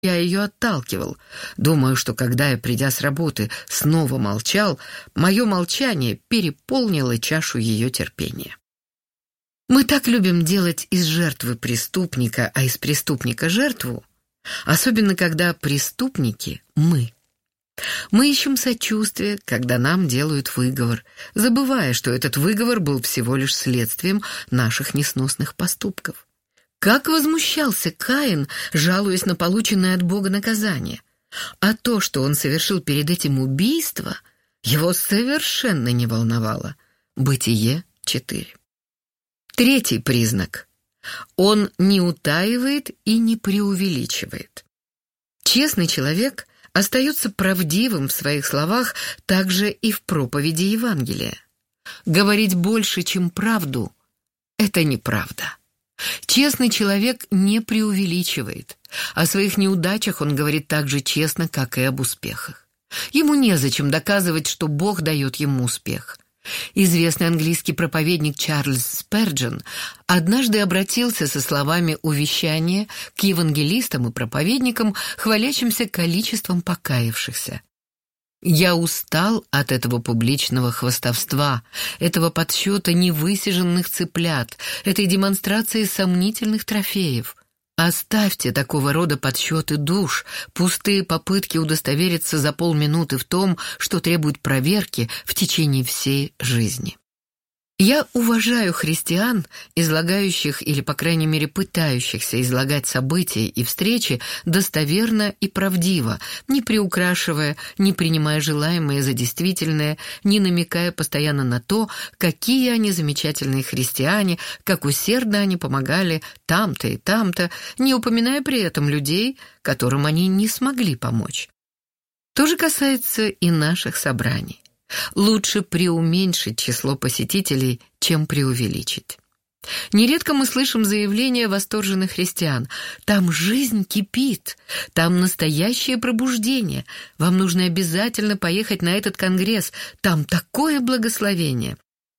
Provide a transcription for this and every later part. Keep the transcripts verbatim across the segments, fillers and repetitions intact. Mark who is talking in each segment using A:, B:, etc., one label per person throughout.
A: Я ее отталкивал. Думаю, что когда я, придя с работы, снова молчал, мое молчание переполнило чашу ее терпения. Мы так любим делать из жертвы преступника, а из преступника жертву, особенно когда преступники — мы. Мы ищем сочувствие, когда нам делают выговор, забывая, что этот выговор был всего лишь следствием наших несносных поступков. Как возмущался Каин, жалуясь на полученное от Бога наказание. А то, что он совершил перед этим убийство, его совершенно не волновало. Бытие четыре. Третий признак. Он не утаивает и не преувеличивает. Честный человек остается правдивым в своих словах также и в проповеди Евангелия. Говорить больше, чем правду — это неправда. Честный человек не преувеличивает. О своих неудачах он говорит так же честно, как и об успехах. Ему незачем доказывать, что Бог дает ему успех. Известный английский проповедник Чарльз Сперджен однажды обратился со словами увещания к евангелистам и проповедникам, хвалящимся количеством покаявшихся. «Я устал от этого публичного хвастовства, этого подсчета невысиженных цыплят, этой демонстрации сомнительных трофеев. Оставьте такого рода подсчеты душ, пустые попытки удостовериться за полминуты в том, что требует проверки в течение всей жизни». Я уважаю христиан, излагающих или, по крайней мере, пытающихся излагать события и встречи достоверно и правдиво, не приукрашивая, не принимая желаемое за действительное, не намекая постоянно на то, какие они замечательные христиане, как усердно они помогали там-то и там-то, не упоминая при этом людей, которым они не смогли помочь. То же касается и наших собраний. Лучше преуменьшить число посетителей, чем преувеличить. Нередко мы слышим заявления восторженных христиан: «Там жизнь кипит, там настоящее пробуждение, вам нужно обязательно поехать на этот конгресс, там такое благословение».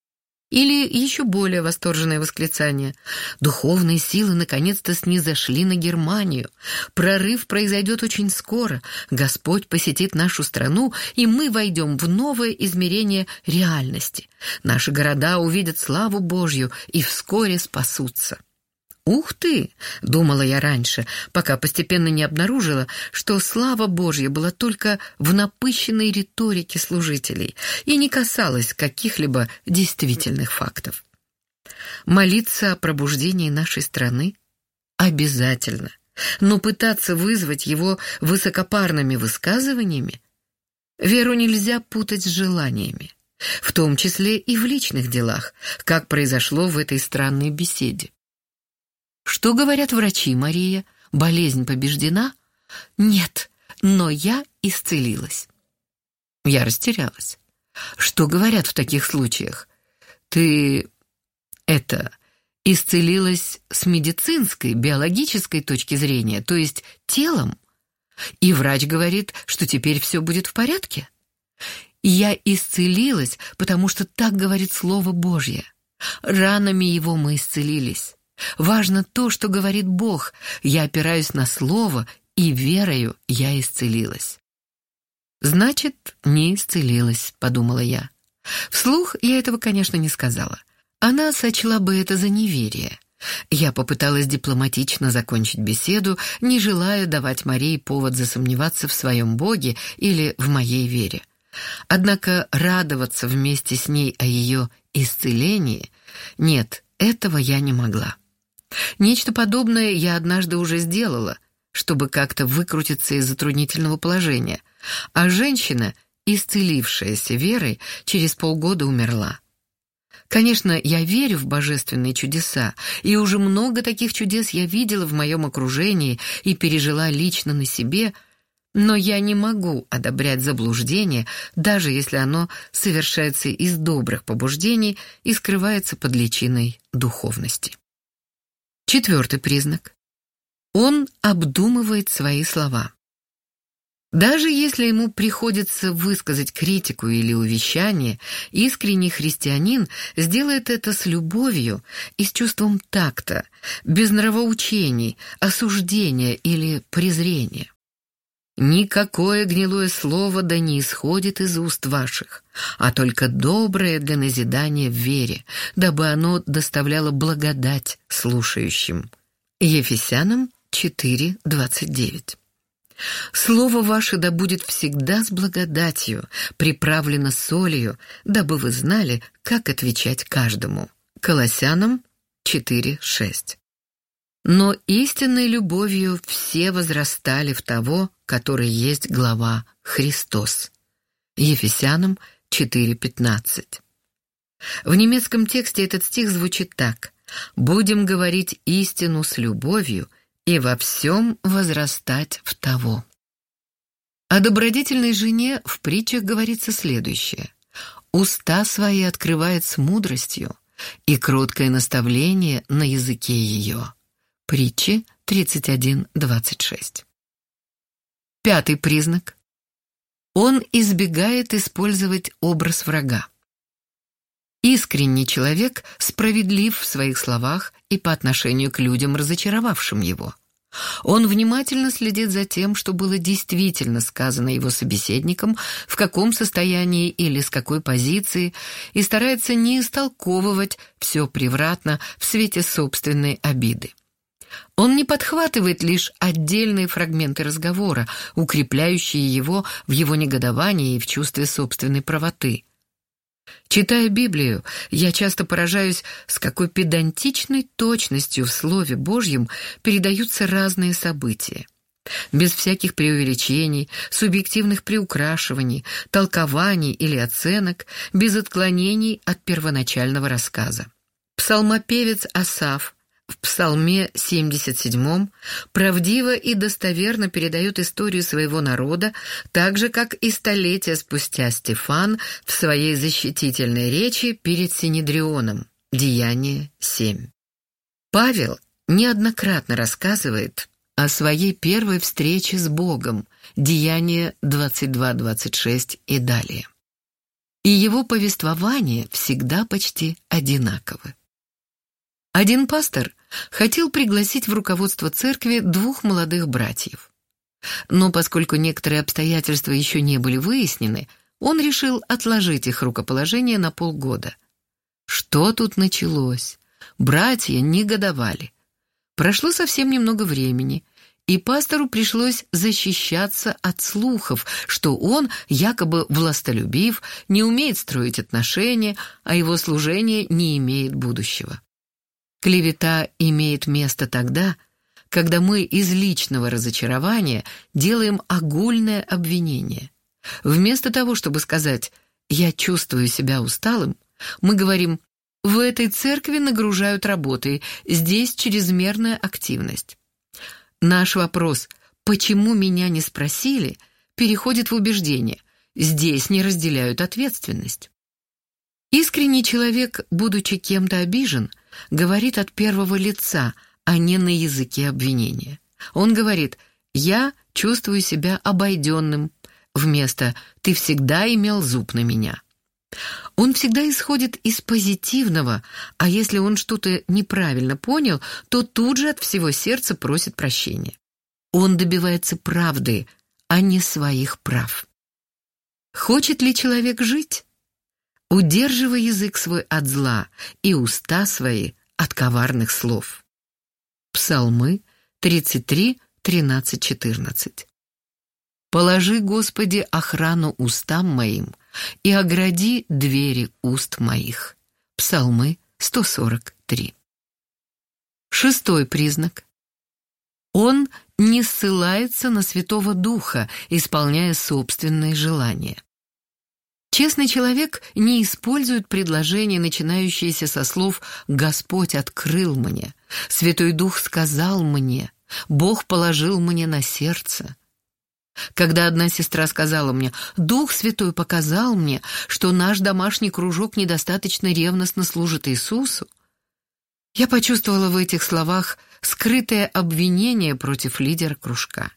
A: Или еще более восторженное восклицание: «Духовные силы наконец-то снизошли на Германию. Прорыв произойдет очень скоро. Господь посетит нашу страну, и мы войдем в новое измерение реальности. Наши города увидят славу Божью и вскоре спасутся». «Ух ты!» — думала я раньше, пока постепенно не обнаружила, что слава Божья была только в напыщенной риторике служителей и не касалась каких-либо действительных фактов. Молиться о пробуждении нашей страны обязательно, но пытаться вызвать его высокопарными высказываниями? Веру нельзя путать с желаниями, в том числе и в личных делах, как произошло в этой странной беседе. Что говорят врачи, Мария? Болезнь побеждена? Нет, но я исцелилась. Я растерялась. Что говорят в таких случаях? Ты, это, исцелилась с медицинской, биологической точки зрения, то есть телом? И врач говорит, что теперь все будет в порядке? Я исцелилась, потому что так говорит Слово Божье. Ранами Его мы исцелились. Важно то, что говорит Бог. Я опираюсь на Слово, и верою я исцелилась. «Значит, не исцелилась», — подумала я. Вслух я этого, конечно, не сказала. Она сочла бы это за неверие. Я попыталась дипломатично закончить беседу, не желая давать Марии повод засомневаться в своем Боге или в моей вере. Однако радоваться вместе с ней о ее исцелении — нет, этого я не могла. Нечто подобное я однажды уже сделала, чтобы как-то выкрутиться из затруднительного положения, а женщина, исцелившаяся верой, через полгода умерла. Конечно, я верю в божественные чудеса, и уже много таких чудес я видела в моем окружении и пережила лично на себе, но я не могу одобрять заблуждение, даже если оно совершается из добрых побуждений и скрывается под личиной духовности. Четвертый признак. Он обдумывает свои слова. Даже если ему приходится высказать критику или увещание, искренний христианин сделает это с любовью и с чувством такта, без нравоучений, осуждения или презрения. «Никакое гнилое слово да не исходит из уст ваших, а только доброе для назидания в вере, дабы оно доставляло благодать слушающим». Ефесянам четыре двадцать девять. «Слово ваше да будет всегда с благодатью, приправлено солью, дабы вы знали, как отвечать каждому». Колоссянам четыре шесть. «Но истинной любовью все возрастали в того, который есть глава Христос». Ефесянам четыре пятнадцать. В немецком тексте этот стих звучит так: «Будем говорить истину с любовью и во всем возрастать в того». О добродетельной жене в притчах говорится следующее: «Уста свои открывает с мудростью, и кроткое наставление на языке ее». Притчи тридцать один двадцать шесть. Пятый признак. Он избегает использовать образ врага. Искренний человек справедлив в своих словах и по отношению к людям, разочаровавшим его. Он внимательно следит за тем, что было действительно сказано его собеседником, в каком состоянии или с какой позиции, и старается не истолковывать все превратно в свете собственной обиды. Он не подхватывает лишь отдельные фрагменты разговора, укрепляющие его в его негодовании и в чувстве собственной правоты. Читая Библию, я часто поражаюсь, с какой педантичной точностью в Слове Божьем передаются разные события. Без всяких преувеличений, субъективных приукрашиваний, толкований или оценок, без отклонений от первоначального рассказа. Псалмопевец Асаф в Псалме семьдесят седьмом правдиво и достоверно передает историю своего народа, так же, как и столетия спустя Стефан в своей защитительной речи перед Синедрионом. Деяние семь. Павел неоднократно рассказывает о своей первой встрече с Богом. Деяние двадцать два двадцать шесть и далее. И его повествования всегда почти одинаковы. Один пастор хотел пригласить в руководство церкви двух молодых братьев. Но поскольку некоторые обстоятельства еще не были выяснены, он решил отложить их рукоположение на полгода. Что тут началось? Братья негодовали. Прошло совсем немного времени, и пастору пришлось защищаться от слухов, что он якобы властолюбив, не умеет строить отношения, а его служение не имеет будущего. Клевета имеет место тогда, когда мы из личного разочарования делаем огульное обвинение. Вместо того, чтобы сказать «я чувствую себя усталым», мы говорим «в этой церкви нагружают работой, здесь чрезмерная активность». Наш вопрос «почему меня не спросили?» переходит в убеждение «здесь не разделяют ответственность». Искренний человек, будучи кем-то обижен, говорит от первого лица, а не на языке обвинения. Он говорит «я чувствую себя обойденным» вместо «ты всегда имел зуб на меня». Он всегда исходит из позитивного, а если он что-то неправильно понял, то тут же от всего сердца просит прощения. Он добивается правды, а не своих прав. Хочет ли человек жить? Удерживай язык свой от зла и уста свои от коварных слов. Псалмы тридцать три, тринадцать, четырнадцать. «Положи, Господи, охрану устам моим и огради двери уст моих». Псалмы сто сорок три. Шестой признак. Он не ссылается на Святого Духа, исполняя собственные желания. Честный человек не использует предложения, начинающиеся со слов «Господь открыл мне», «Святой Дух сказал мне», «Бог положил мне на сердце». Когда одна сестра сказала мне «Дух Святой показал мне, что наш домашний кружок недостаточно ревностно служит Иисусу», я почувствовала в этих словах скрытое обвинение против лидера кружка.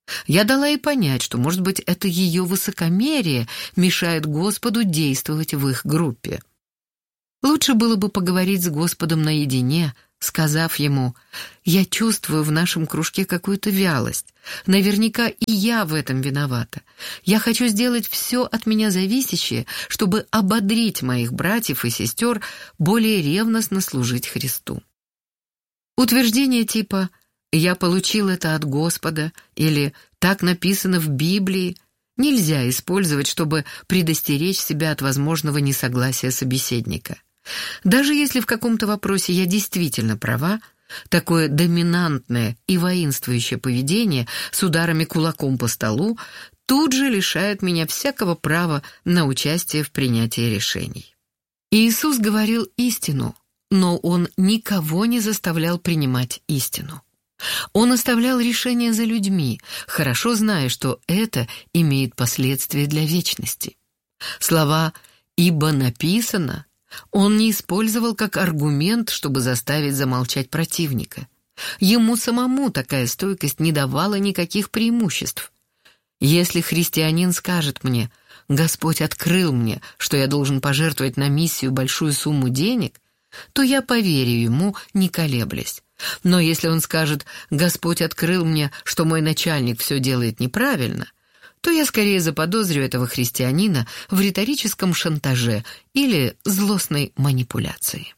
A: Я дала ей понять, что, может быть, это ее высокомерие мешает Господу действовать в их группе. Лучше было бы поговорить с Господом наедине, сказав ему: «Я чувствую в нашем кружке какую-то вялость. Наверняка и я в этом виновата. Я хочу сделать все от меня зависящее, чтобы ободрить моих братьев и сестер более ревностно служить Христу». Утверждение типа «я получил это от Господа» или «так написано в Библии» нельзя использовать, чтобы предостеречь себя от возможного несогласия собеседника. Даже если в каком-то вопросе я действительно права, такое доминантное и воинствующее поведение с ударами кулаком по столу тут же лишает меня всякого права на участие в принятии решений. Иисус говорил истину, но Он никого не заставлял принимать истину. Он оставлял решение за людьми, хорошо зная, что это имеет последствия для вечности. Слова «ибо написано» Он не использовал как аргумент, чтобы заставить замолчать противника. Ему самому такая стойкость не давала никаких преимуществ. Если христианин скажет мне: «Господь открыл мне, что я должен пожертвовать на миссию большую сумму денег», то я поверю ему, не колеблясь. Но если он скажет: «Господь открыл мне, что мой начальник все делает неправильно», то я скорее заподозрю этого христианина в риторическом шантаже или злостной манипуляции.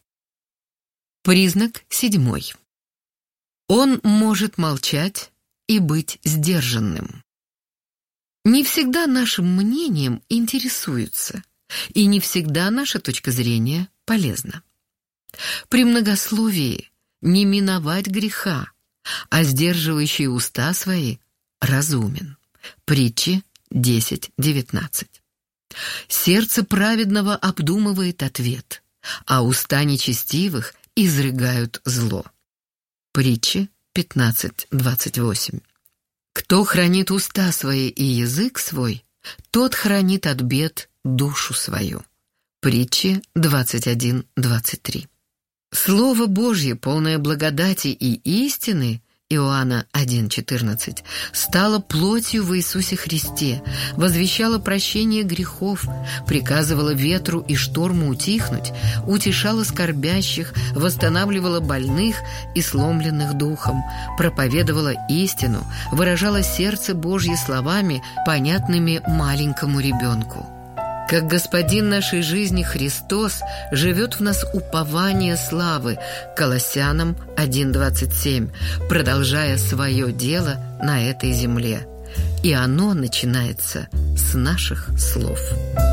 A: Признак седьмой. Он может молчать и быть сдержанным. Не всегда нашим мнением интересуются, и не всегда наша точка зрения полезна. При многословии не миновать греха, а сдерживающий уста свои разумен. Притчи десять девятнадцать. Сердце праведного обдумывает ответ, а уста нечестивых изрыгают зло. Притчи пятнадцать двадцать восемь. Кто хранит уста свои и язык свой, тот хранит от бед душу свою. Притчи двадцать один двадцать три. Слово Божье, полное благодати и истины, Иоанна один четырнадцать, стало плотью в Иисусе Христе, возвещало прощение грехов, приказывало ветру и шторму утихнуть, утешало скорбящих, восстанавливало больных и сломленных духом, проповедовало истину, выражало сердце Божье словами, понятными маленькому ребенку. Как Господин нашей жизни Христос живет в нас упование славы, Колоссянам один двадцать семь, продолжая свое дело на этой земле. И оно начинается с наших слов.